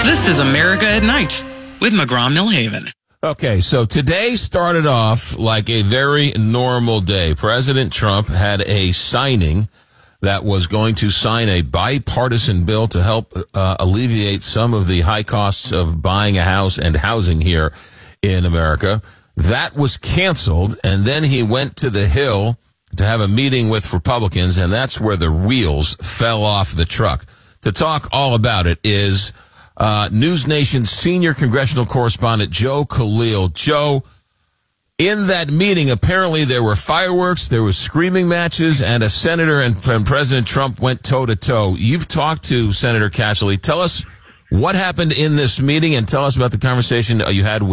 This is America at Night with McGraw-Millhaven. Okay, so today started off like a very normal day. President Trump had a signing that was going to sign a bipartisan bill to help alleviate some of the high costs of buying a house and housing here in America. That was canceled, and then he went to the Hill to have a meeting with Republicans, and that's where the wheels fell off the truck. To talk all about it is News Nation's senior congressional correspondent Joe Khalil. Joe, in that meeting, apparently there were fireworks, there was screaming matches, and a senator and President Trump went toe-to-toe. You've talked to Senator Cassidy. Tell us what happened in this meeting, and tell us about the conversation you had with